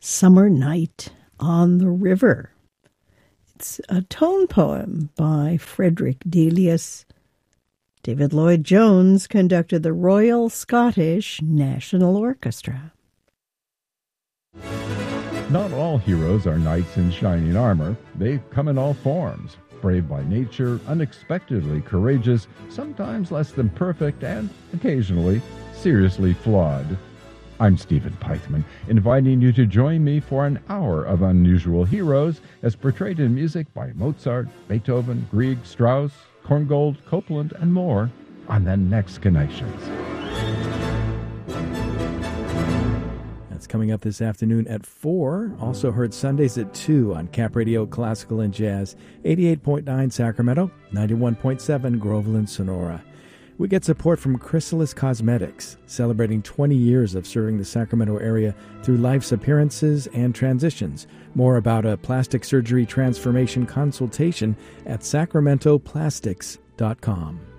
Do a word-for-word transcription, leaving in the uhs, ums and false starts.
Summer Night on the River. It's a tone poem by Frederick Delius. David Lloyd-Jones conducted the Royal Scottish National Orchestra. Not all heroes are knights in shining armor. They come in all forms. Brave by nature, unexpectedly courageous, sometimes less than perfect, and occasionally seriously flawed. I'm Stephen Peichman, inviting you to join me for an hour of unusual heroes as portrayed in music by Mozart, Beethoven, Grieg, Strauss, Korngold, Copland, and more on the next Connections. That's coming up this afternoon at four. Also heard Sundays at two on Cap Radio Classical and Jazz, eighty-eight point nine Sacramento, ninety-one point seven Groveland, Sonora. We get support from Chrysalis Cosmetics, celebrating twenty years of serving the Sacramento area through life's appearances and transitions. More about a plastic surgery transformation consultation at sacramento plastics dot com.